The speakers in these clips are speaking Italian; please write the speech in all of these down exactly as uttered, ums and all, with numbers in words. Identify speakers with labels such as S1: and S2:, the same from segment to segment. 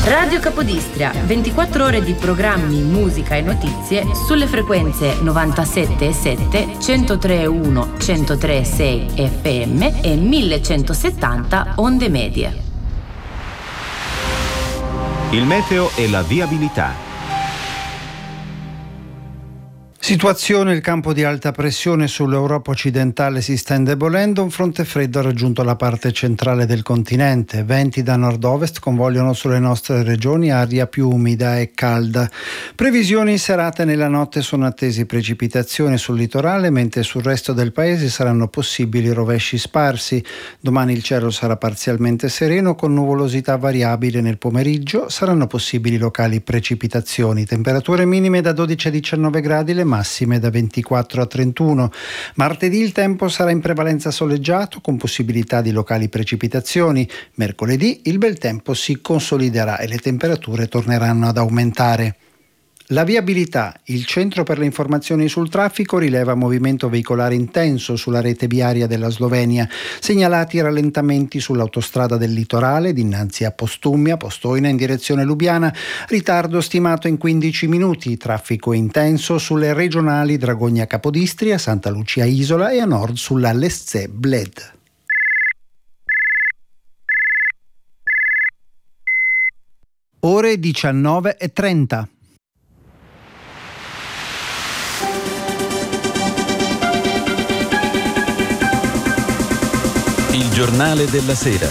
S1: Radio Capodistria, ventiquattro ore di programmi, musica e notizie sulle frequenze novantasette virgola sette, centotre virgola uno, centotre virgola sei F M e millecentosettanta onde medie.
S2: Il meteo e la viabilità.
S3: Situazione: il campo di alta pressione sull'Europa occidentale si sta indebolendo, un fronte freddo ha raggiunto la parte centrale del continente, venti da nord-ovest convogliano sulle nostre regioni aria più umida e calda. Previsioni in serata e nella notte sono attesi precipitazioni sul litorale, mentre sul resto del paese saranno possibili rovesci sparsi. Domani il cielo sarà parzialmente sereno con nuvolosità variabile nel pomeriggio, saranno possibili locali precipitazioni, temperature minime da dodici a diciannove gradi, le massime da ventiquattro a trentuno. Martedì il tempo sarà in prevalenza soleggiato con possibilità di locali precipitazioni. Mercoledì il bel tempo si consoliderà e le temperature torneranno ad aumentare. La viabilità. Il Centro per le informazioni sul traffico rileva movimento veicolare intenso sulla rete viaria della Slovenia. Segnalati rallentamenti sull'autostrada del litorale dinanzi a Postumia, Postojna in direzione Lubiana, ritardo stimato in quindici minuti, traffico intenso sulle regionali Dragogna Capodistria, Santa Lucia Isola e a nord sulla Lesce Bled. Ore diciannove e trenta.
S2: Il giornale della sera.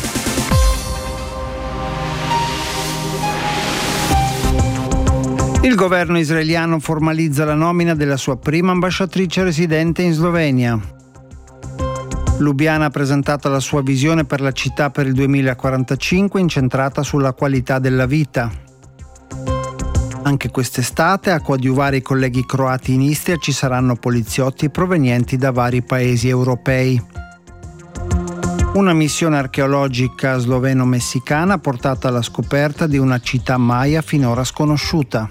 S3: Il governo israeliano formalizza la nomina della sua prima ambasciatrice residente in Slovenia. Lubiana ha presentato la sua visione per la città per il duemilaquarantacinque, incentrata sulla qualità della vita. Anche quest'estate a coadiuvare i colleghi croati in Istria ci saranno poliziotti provenienti da vari paesi europei. Una missione archeologica sloveno-messicana ha portato alla scoperta di una città maya finora sconosciuta.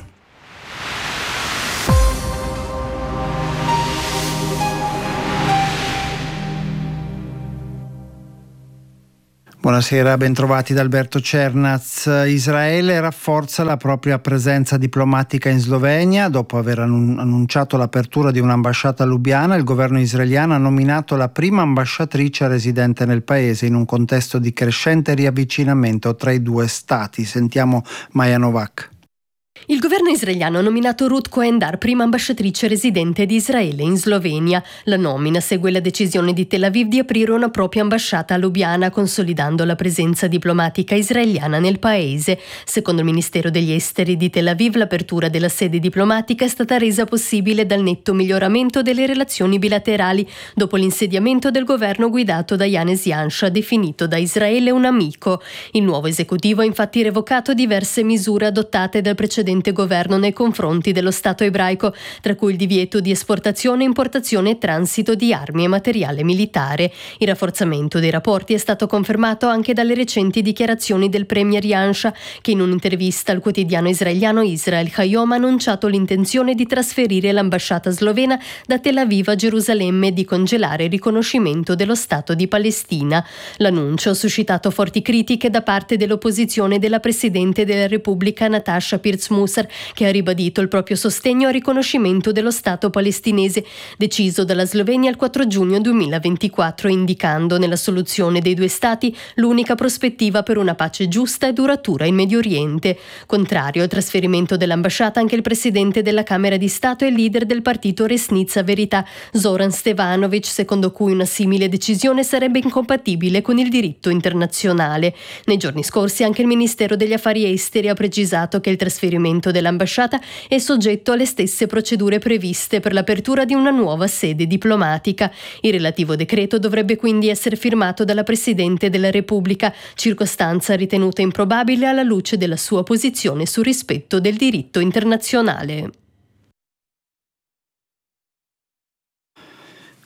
S3: Buonasera, bentrovati da Alberto Cernaz. Israele rafforza la propria presenza diplomatica in Slovenia. Dopo aver annunciato l'apertura di un'ambasciata a Lubiana, il governo israeliano ha nominato la prima ambasciatrice residente nel paese in un contesto di crescente riavvicinamento tra i due stati. Sentiamo Maya Novak.
S4: Il governo israeliano ha nominato Ruth Cohen-Dar prima ambasciatrice residente di Israele in Slovenia. La nomina segue la decisione di Tel Aviv di aprire una propria ambasciata a Lubiana, consolidando la presenza diplomatica israeliana nel paese. Secondo il Ministero degli Esteri di Tel Aviv, l'apertura della sede diplomatica è stata resa possibile dal netto miglioramento delle relazioni bilaterali dopo l'insediamento del governo guidato da Yanes Yansha, definito da Israele un amico. Il nuovo esecutivo ha infatti revocato diverse misure adottate dal precedente governo nei confronti dello Stato ebraico, tra cui il divieto di esportazione, importazione e transito di armi e materiale militare. Il rafforzamento dei rapporti è stato confermato anche dalle recenti dichiarazioni del premier Yansha, che in un'intervista al quotidiano israeliano Israel Hayom ha annunciato l'intenzione di trasferire l'ambasciata slovena da Tel Aviv a Gerusalemme e di congelare il riconoscimento dello Stato di Palestina. L'annuncio ha suscitato forti critiche da parte dell'opposizione della Presidente della Repubblica Natasha Pirz Musar, che ha ribadito il proprio sostegno al riconoscimento dello Stato palestinese deciso dalla Slovenia il quattro giugno duemilaventiquattro, indicando nella soluzione dei due Stati l'unica prospettiva per una pace giusta e duratura in Medio Oriente. Contrario al trasferimento dell'ambasciata anche il presidente della Camera di Stato e leader del partito Resnica Verità, Zoran Stevanovic, secondo cui una simile decisione sarebbe incompatibile con il diritto internazionale. Nei giorni scorsi anche il Ministero degli Affari Esteri ha precisato che il trasferimento dell'ambasciata è soggetto alle stesse procedure previste per l'apertura di una nuova sede diplomatica. Il relativo decreto dovrebbe quindi essere firmato dalla Presidente della Repubblica, circostanza ritenuta improbabile alla luce della sua posizione sul rispetto del diritto internazionale.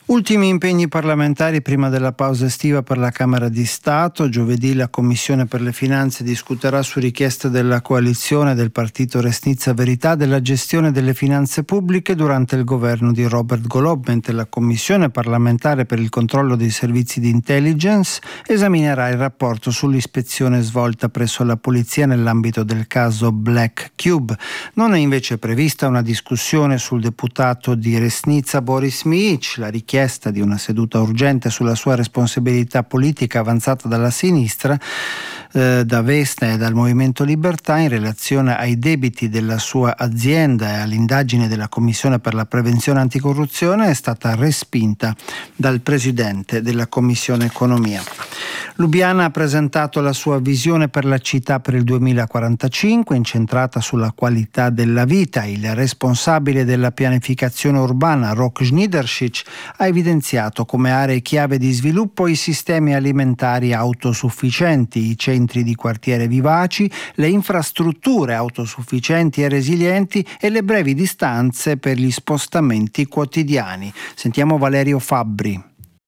S3: Ultimi impegni parlamentari prima della pausa estiva per la Camera di Stato. Giovedì la Commissione per le Finanze discuterà su richiesta della coalizione del partito Resnitsa Verità della gestione delle finanze pubbliche durante il governo di Robert Golob, mentre la Commissione parlamentare per il controllo dei servizi di intelligence esaminerà il rapporto sull'ispezione svolta presso la polizia nell'ambito del caso Black Cube. Non è invece prevista una discussione sul deputato di Resnitsa Boris Miic, la richiesta di una seduta urgente sulla sua responsabilità politica avanzata dalla sinistra, eh, da Vesna e dal Movimento Libertà in relazione ai debiti della sua azienda e all'indagine della Commissione per la prevenzione anticorruzione, è stata respinta dal presidente della Commissione Economia. Lubiana ha presentato la sua visione per la città per il duemilaquarantacinque, incentrata sulla qualità della vita. Il responsabile della pianificazione urbana, Rok Schnidersic, ha evidenziato come aree chiave di sviluppo i sistemi alimentari autosufficienti, i centri di quartiere vivaci, le infrastrutture autosufficienti e resilienti e le brevi distanze per gli spostamenti quotidiani. Sentiamo Valerio Fabbri.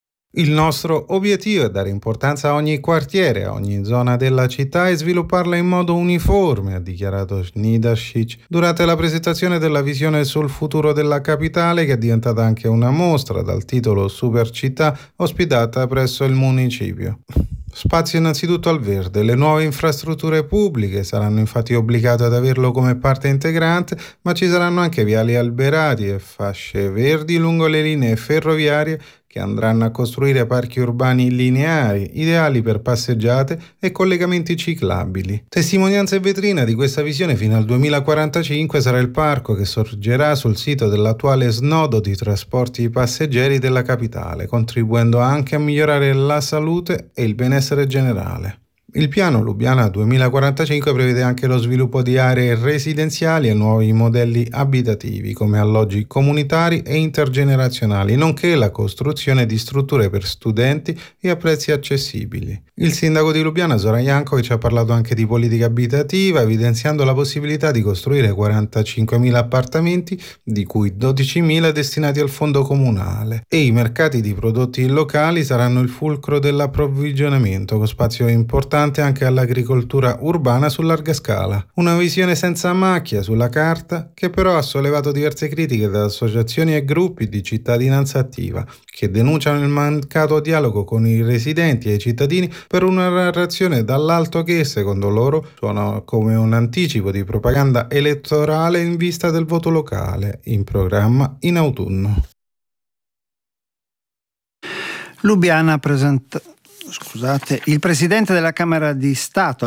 S5: Il nostro obiettivo è dare importanza a ogni quartiere, a ogni zona della città e svilupparla in modo uniforme, ha dichiarato Schnidersic durante la presentazione della visione sul futuro della capitale, che è diventata anche una mostra dal titolo Supercittà, ospitata presso il municipio. Spazio innanzitutto al verde. Le nuove infrastrutture pubbliche saranno infatti obbligate ad averlo come parte integrante, ma ci saranno anche viali alberati e fasce verdi lungo le linee ferroviarie che andranno a costruire parchi urbani lineari, ideali per passeggiate e collegamenti ciclabili. Testimonianza e vetrina di questa visione fino al duemilaquarantacinque sarà il parco che sorgerà sul sito dell'attuale snodo di trasporti passeggeri della capitale, contribuendo anche a migliorare la salute e il benessere generale. Il piano Lubiana duemilaquarantacinque prevede anche lo sviluppo di aree residenziali e nuovi modelli abitativi come alloggi comunitari e intergenerazionali, nonché la costruzione di strutture per studenti e a prezzi accessibili. Il sindaco di Lubiana, Zoran Jankovic, ci ha parlato anche di politica abitativa, evidenziando la possibilità di costruire quarantacinquemila appartamenti, di cui dodicimila destinati al fondo comunale. E i mercati di prodotti locali saranno il fulcro dell'approvvigionamento, con spazio importante anche all'agricoltura urbana su larga scala. Una visione senza macchia sulla carta, che però ha sollevato diverse critiche da associazioni e gruppi di cittadinanza attiva, che denunciano il mancato dialogo con i residenti e i cittadini per una narrazione dall'alto che, secondo loro, suona come un anticipo di propaganda elettorale in vista del voto locale, in programma in autunno.
S3: Lubiana presenta... Scusate, il presidente della Camera di Stato a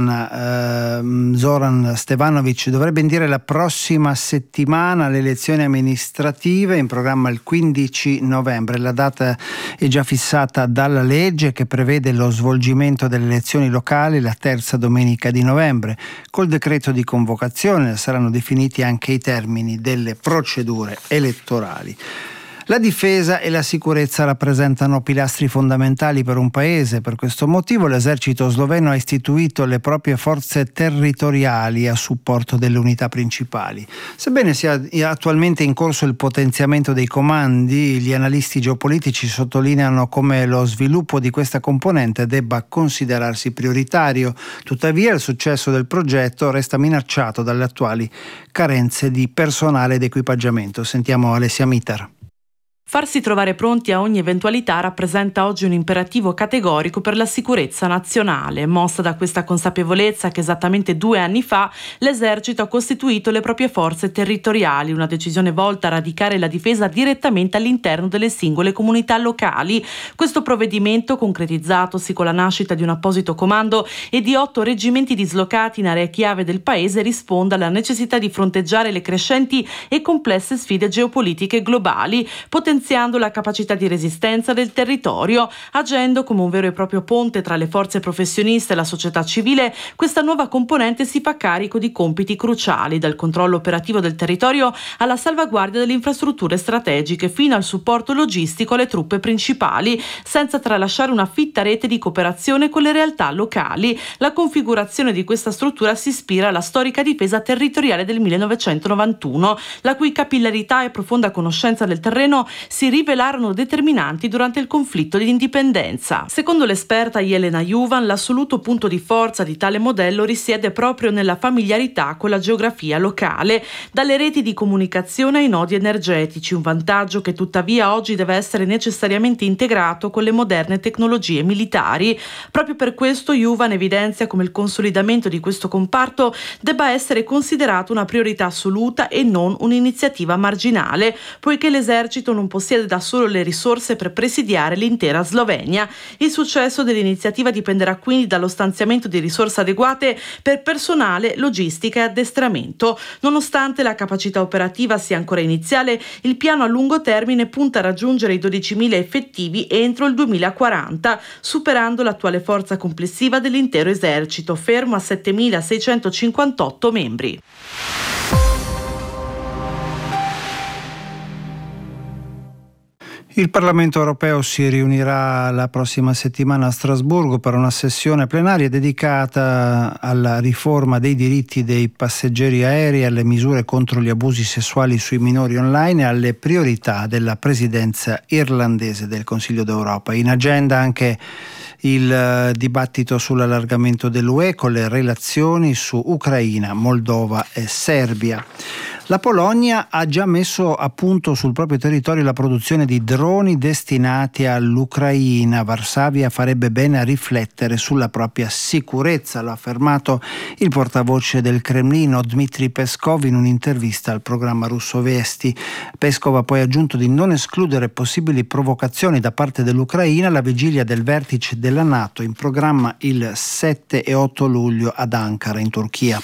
S3: Lubiana, eh, Zoran Stevanovic, dovrebbe indire la prossima settimana le elezioni amministrative, in programma il quindici novembre. La data è già fissata dalla legge, che prevede lo svolgimento delle elezioni locali la terza domenica di novembre. Col decreto di convocazione saranno definiti anche i termini delle procedure elettorali. La difesa e la sicurezza rappresentano pilastri fondamentali per un paese. Per questo motivo l'esercito sloveno ha istituito le proprie forze territoriali a supporto delle unità principali. Sebbene sia attualmente in corso il potenziamento dei comandi, gli analisti geopolitici sottolineano come lo sviluppo di questa componente debba considerarsi prioritario. Tuttavia il successo del progetto resta minacciato dalle attuali carenze di personale ed equipaggiamento. Sentiamo Alessia Mitar.
S6: Farsi trovare pronti a ogni eventualità rappresenta oggi un imperativo categorico per la sicurezza nazionale, mossa da questa consapevolezza che esattamente due anni fa l'esercito ha costituito le proprie forze territoriali, una decisione volta a radicare la difesa direttamente all'interno delle singole comunità locali. Questo provvedimento, concretizzatosi con la nascita di un apposito comando e di otto reggimenti dislocati in aree chiave del paese, risponde alla necessità di fronteggiare le crescenti e complesse sfide geopolitiche globali, potenziando la capacità di resistenza del territorio. Agendo come un vero e proprio ponte tra le forze professioniste e la società civile, questa nuova componente si fa carico di compiti cruciali, dal controllo operativo del territorio alla salvaguardia delle infrastrutture strategiche, fino al supporto logistico alle truppe principali, senza tralasciare una fitta rete di cooperazione con le realtà locali. La configurazione di questa struttura si ispira alla storica difesa territoriale del millenovecentonovantuno, la cui capillarità e profonda conoscenza del terreno si rivelarono determinanti durante il conflitto di indipendenza. Secondo l'esperta Jelena Juvan, l'assoluto punto di forza di tale modello risiede proprio nella familiarità con la geografia locale, dalle reti di comunicazione ai nodi energetici, un vantaggio che tuttavia oggi deve essere necessariamente integrato con le moderne tecnologie militari. Proprio per questo Juvan evidenzia come il consolidamento di questo comparto debba essere considerato una priorità assoluta e non un'iniziativa marginale, poiché l'esercito non possiede da solo le risorse per presidiare l'intera Slovenia. Il successo dell'iniziativa dipenderà quindi dallo stanziamento di risorse adeguate per personale, logistica e addestramento. Nonostante la capacità operativa sia ancora iniziale, il piano a lungo termine punta a raggiungere i dodicimila effettivi entro il duemilaquaranta, superando l'attuale forza complessiva dell'intero esercito, fermo a settemilaseicentocinquantotto membri.
S3: Il Parlamento europeo si riunirà la prossima settimana a Strasburgo per una sessione plenaria dedicata alla riforma dei diritti dei passeggeri aerei, alle misure contro gli abusi sessuali sui minori online e alle priorità della presidenza irlandese del Consiglio d'Europa. In agenda anche il dibattito sull'allargamento dell'U E con le relazioni su Ucraina, Moldova e Serbia. La Polonia ha già messo a punto sul proprio territorio la produzione di droni destinati all'Ucraina. Varsavia farebbe bene a riflettere sulla propria sicurezza, l'ha affermato il portavoce del Cremlino Dmitry Peskov in un'intervista al programma russo Vesti. Peskov ha poi aggiunto di non escludere possibili provocazioni da parte dell'Ucraina alla vigilia del vertice della NATO in programma il sette e otto luglio ad Ankara in Turchia.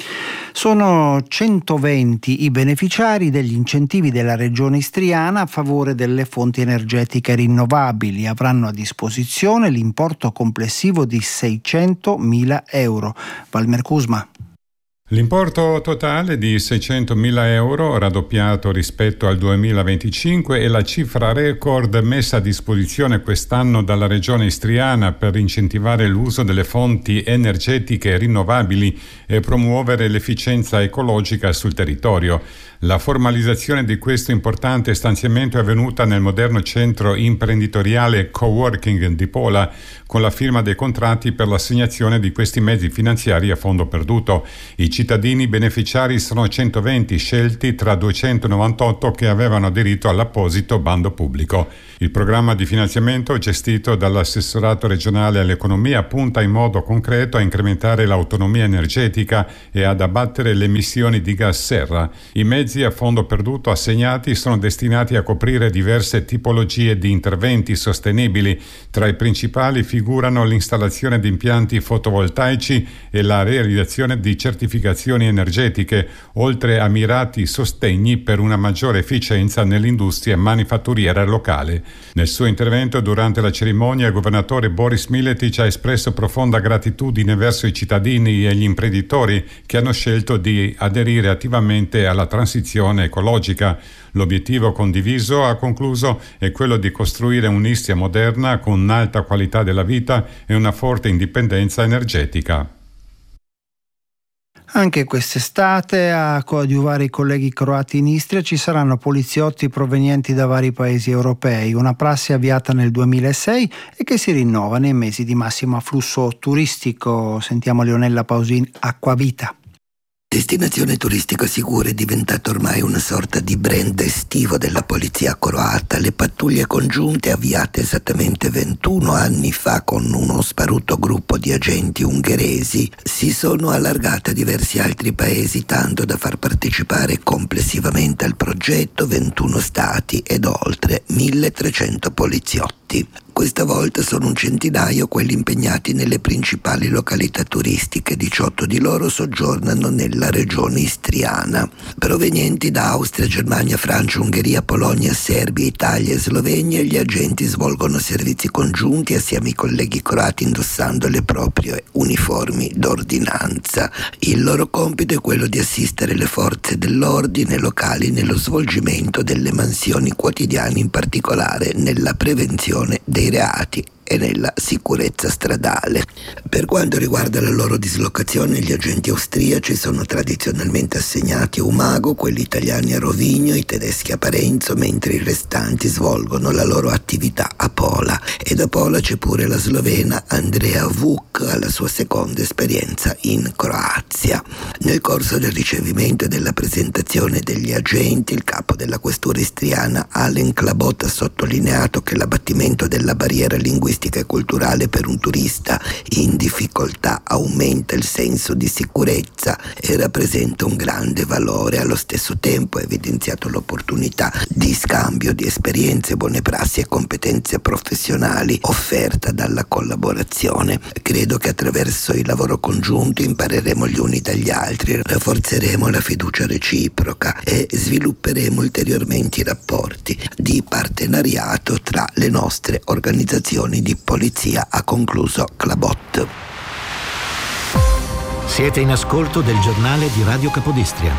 S3: Sono centoventi i beneficiari degli incentivi della regione istriana a favore delle fonti energetiche rinnovabili. Avranno a disposizione l'importo complessivo di seicentomila euro. Valmer Kuzma.
S7: L'importo totale di seicentomila euro, raddoppiato rispetto al duemilaventicinque, è la cifra record messa a disposizione quest'anno dalla regione istriana per incentivare l'uso delle fonti energetiche rinnovabili e promuovere l'efficienza ecologica sul territorio. La formalizzazione di questo importante stanziamento è avvenuta nel moderno centro imprenditoriale Coworking di Pola, con la firma dei contratti per l'assegnazione di questi mezzi finanziari a fondo perduto. I cittadini beneficiari sono centoventi, scelti tra duecentonovantotto che avevano aderito all'apposito bando pubblico. Il programma di finanziamento, gestito dall'assessorato regionale all'economia, punta in modo concreto a incrementare l'autonomia energetica e ad abbattere le emissioni di gas serra. I mezzi a fondo perduto assegnati sono destinati a coprire diverse tipologie di interventi sostenibili. Tra i principali figurano l'installazione di impianti fotovoltaici e la realizzazione di certificazioni energetiche, oltre a mirati sostegni per una maggiore efficienza nell'industria manifatturiera locale. Nel suo intervento durante la cerimonia, il governatore Boris Miletic ha espresso profonda gratitudine verso i cittadini e gli imprenditori che hanno scelto di aderire attivamente alla transizione ecologica. L'obiettivo condiviso, ha concluso, è quello di costruire un'Istria moderna con un'alta qualità della vita e una forte indipendenza energetica.
S3: Anche quest'estate a coadiuvare i colleghi croati in Istria ci saranno poliziotti provenienti da vari paesi europei, una prassi avviata nel duemilasei e che si rinnova nei mesi di massimo afflusso turistico. Sentiamo Leonella Pausin, Acquavita.
S8: Destinazione turistica sicura è diventata ormai una sorta di brand estivo della polizia croata. Le pattuglie congiunte avviate esattamente ventuno anni fa con uno sparuto gruppo di agenti ungheresi si sono allargate a diversi altri paesi, tanto da far partecipare complessivamente al progetto ventuno stati ed oltre milletrecento poliziotti. Questa volta sono un centinaio quelli impegnati nelle principali località turistiche, diciotto di loro soggiornano nella regione istriana. Provenienti da Austria, Germania, Francia, Ungheria, Polonia, Serbia, Italia e Slovenia, gli agenti svolgono servizi congiunti assieme ai colleghi croati indossando le proprie uniformi d'ordinanza. Il loro compito è quello di assistere le forze dell'ordine locali nello svolgimento delle mansioni quotidiane, in particolare nella prevenzione dei reati e nella sicurezza stradale. Per quanto riguarda la loro dislocazione, gli agenti austriaci sono tradizionalmente assegnati a Umago, quelli italiani a Rovigno, i tedeschi a Parenzo, mentre i restanti svolgono la loro attività a Pola. Ed a Pola c'è pure la slovena Andrea Vuk alla sua seconda esperienza in Croazia. Nel corso del ricevimento e della presentazione degli agenti, il capo della questura istriana Alen Klabot ha sottolineato che l'abbattimento della barriera linguistica e culturale per un turista in difficoltà aumenta il senso di sicurezza e rappresenta un grande valore. Allo stesso tempo ha evidenziato l'opportunità di scambio di esperienze, buone prassi e competenze professionali offerta dalla collaborazione. Credo che attraverso il lavoro congiunto impareremo gli uni dagli altri, rafforzeremo la fiducia reciproca e svilupperemo ulteriormente i rapporti di partenariato tra le nostre organizzazioni di polizia, ha concluso Klabot.
S2: Siete in ascolto del giornale di Radio Capodistria.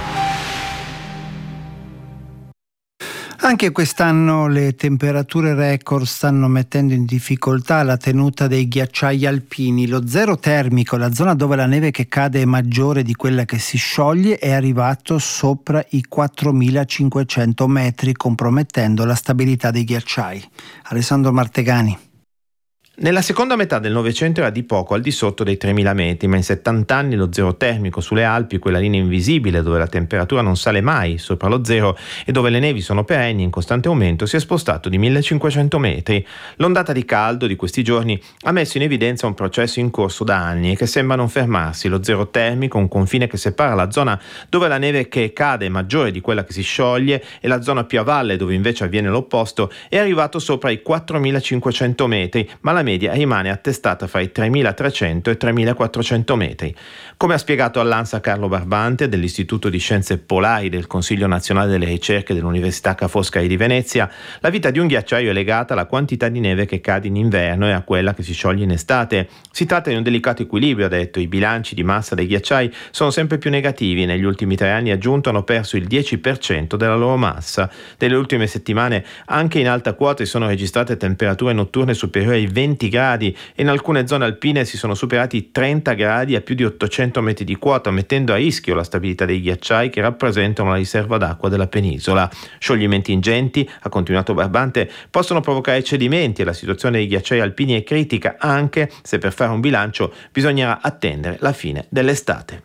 S3: Anche quest'anno le temperature record stanno mettendo in difficoltà la tenuta dei ghiacciai alpini. Lo zero termico, la zona dove la neve che cade è maggiore di quella che si scioglie, è arrivato sopra i quattromilacinquecento metri, compromettendo la stabilità dei ghiacciai. Alessandro Martegani.
S9: Nella seconda metà del Novecento era di poco al di sotto dei tremila metri, ma in settanta anni lo zero termico sulle Alpi, quella linea invisibile dove la temperatura non sale mai sopra lo zero e dove le nevi sono perenni in costante aumento, si è spostato di millecinquecento metri. L'ondata di caldo di questi giorni ha messo in evidenza un processo in corso da anni e che sembra non fermarsi. Lo zero termico, un confine che separa la zona dove la neve che cade è maggiore di quella che si scioglie e la zona più a valle dove invece avviene l'opposto, è arrivato sopra i quattromilacinquecento metri, ma la media rimane attestata fra i tremilatrecento e tremilaquattrocento metri. Come ha spiegato all'ANSA Carlo Barbante dell'Istituto di Scienze Polari del Consiglio Nazionale delle Ricerche dell'Università Ca' Foscari di Venezia, la vita di un ghiacciaio è legata alla quantità di neve che cade in inverno e a quella che si scioglie in estate. Si tratta di un delicato equilibrio, ha detto. I bilanci di massa dei ghiacciai sono sempre più negativi. Negli ultimi tre anni, aggiunto, hanno perso il dieci per cento della loro massa. Nelle ultime settimane anche in alta quota si sono registrate temperature notturne superiori ai venti gradi e in alcune zone alpine si sono superati i trenta gradi a più di ottocento metri di quota, mettendo a rischio la stabilità dei ghiacciai che rappresentano la riserva d'acqua della penisola. Scioglimenti ingenti, ha continuato Barbante, possono provocare cedimenti e la situazione dei ghiacciai alpini è critica, anche se per fare un bilancio bisognerà attendere la fine dell'estate.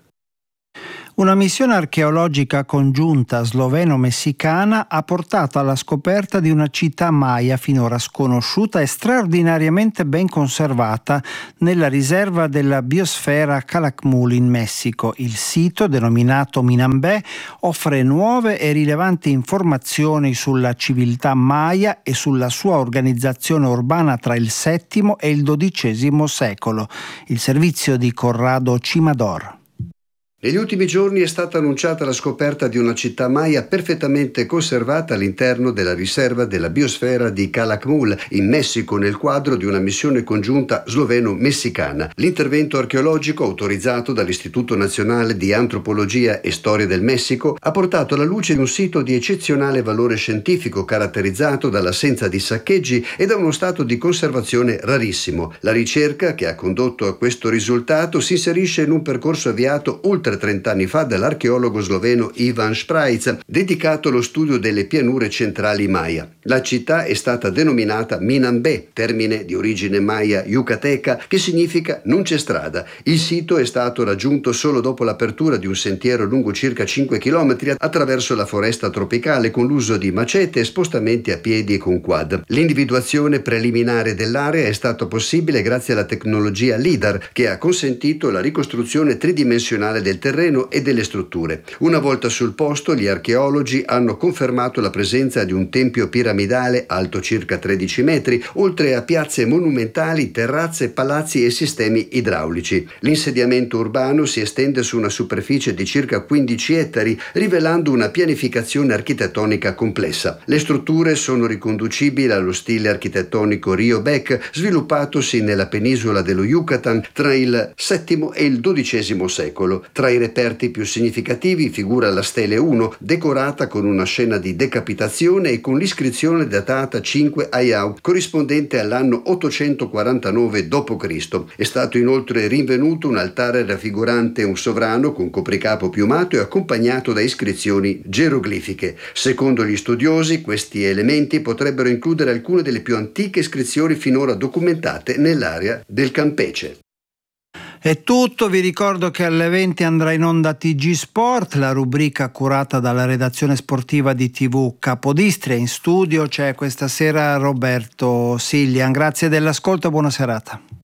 S3: Una missione archeologica congiunta sloveno-messicana ha portato alla scoperta di una città maya finora sconosciuta e straordinariamente ben conservata nella riserva della biosfera Calakmul in Messico. Il sito, denominato Minambé, offre nuove e rilevanti informazioni sulla civiltà maya e sulla sua organizzazione urbana tra il settimo e il dodicesimo secolo. Il servizio di Corrado Cimador.
S10: Negli ultimi giorni è stata annunciata la scoperta di una città maya perfettamente conservata all'interno della riserva della biosfera di Calakmul in Messico, nel quadro di una missione congiunta sloveno-messicana. L'intervento archeologico, autorizzato dall'Istituto Nazionale di Antropologia e Storia del Messico, ha portato alla luce un sito di eccezionale valore scientifico caratterizzato dall'assenza di saccheggi e da uno stato di conservazione rarissimo. La ricerca che ha condotto a questo risultato si inserisce in un percorso avviato oltre trenta anni fa dall'archeologo sloveno Ivan Šprajc, dedicato allo studio delle pianure centrali Maya. La città è stata denominata Minambé, termine di origine maya yucateca che significa non c'è strada. Il sito è stato raggiunto solo dopo l'apertura di un sentiero lungo circa cinque chilometri attraverso la foresta tropicale con l'uso di macete e spostamenti a piedi e con quad. L'individuazione preliminare dell'area è stato possibile grazie alla tecnologia LIDAR, che ha consentito la ricostruzione tridimensionale del terreno e delle strutture. Una volta sul posto, gli archeologi hanno confermato la presenza di un tempio piramidale alto circa tredici metri, oltre a piazze monumentali, terrazze, palazzi e sistemi idraulici. L'insediamento urbano si estende su una superficie di circa quindici ettari, rivelando una pianificazione architettonica complessa. Le strutture sono riconducibili allo stile architettonico Rio-Bec, sviluppatosi nella penisola dello Yucatan tra il settimo e il dodicesimo secolo. Tra i reperti più significativi figura la Stele uno, decorata con una scena di decapitazione e con l'iscrizione inscrizione datata cinque Aiau, corrispondente all'anno ottocentoquarantanove dopo Cristo. È stato inoltre rinvenuto un altare raffigurante un sovrano con copricapo piumato e accompagnato da iscrizioni geroglifiche. Secondo gli studiosi, questi elementi potrebbero includere alcune delle più antiche iscrizioni finora documentate nell'area del Campece.
S3: È tutto, vi ricordo che alle venti andrà in onda T G Sport, la rubrica curata dalla redazione sportiva di T V Capodistria. In studio c'è questa sera Roberto Sillian. Grazie dell'ascolto e buona serata.